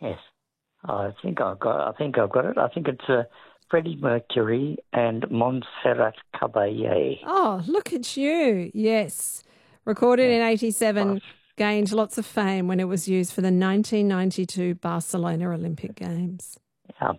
Yes. I think I've got it. I think it's Freddie Mercury and Montserrat Caballé. Oh, look at you. Yes. Recorded in 87, gained lots of fame when it was used for the 1992 Barcelona Olympic Games. Yeah.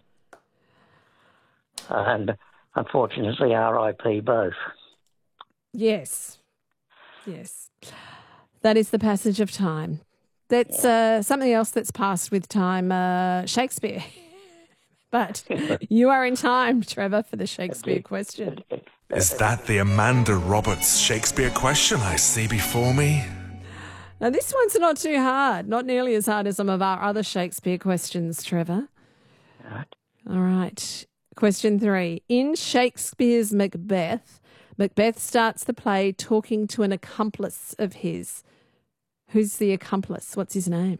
And unfortunately, R.I.P. both. Yes. Yes. That is the passage of time. That's something else that's passed with time, Shakespeare. But you are in time, Trevor, for the Shakespeare question. Is that the Amanda Roberts Shakespeare question I see before me? Now, this one's not too hard, not nearly as hard as some of our other Shakespeare questions, Trevor. All right. Question 3. In Shakespeare's Macbeth, Macbeth starts the play talking to an accomplice of his. Who's the accomplice? What's his name?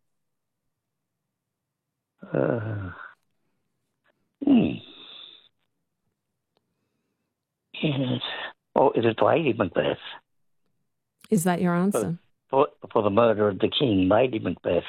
Yes. Oh, it is Lady Macbeth. Is that your answer? For the murder of the king, Lady Macbeth.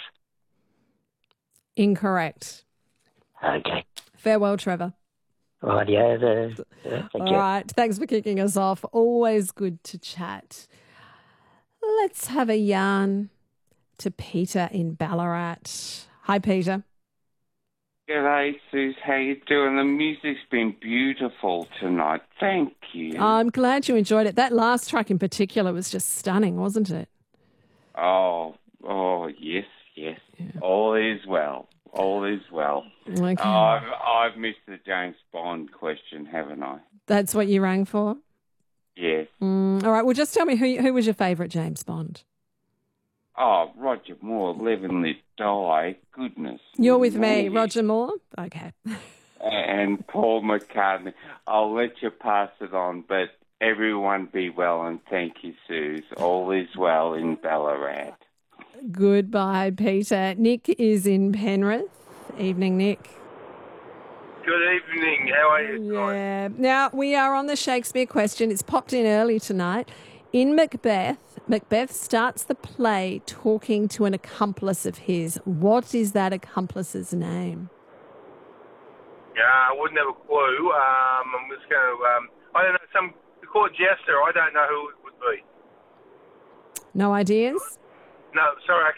Incorrect. Okay. Farewell, Trevor. Right, yeah. Thank All you. right. Thanks for kicking us off. Always good to chat. Let's have a yarn to Peter in Ballarat. Hi, Peter. G'day, Suze. How you doing? The music's been beautiful tonight. Thank you. I'm glad you enjoyed it. That last track in particular was just stunning, wasn't it? Oh, yes. Yeah. All is well. All is well. Okay. I've missed the James Bond question, haven't I? That's what you rang for? Yes. All right. Well, just tell me who was your favourite James Bond? Oh, Roger Moore, Live and Let Die. Goodness. You're with me, Roger Moore? Okay. And Paul McCartney. I'll let you pass it on, but everyone be well and thank you, Suze. All is well in Ballarat. Goodbye, Peter. Nick is in Penrith. Evening, Nick. Good evening. How are you guys? Yeah. Now, we are on the Shakespeare question. It's popped in early tonight. In Macbeth, Macbeth starts the play talking to an accomplice of his. What is that accomplice's name? Yeah, I wouldn't have a clue. I'm just going to, I don't know, the court jester. I don't know who it would be. No ideas? No, sorry, I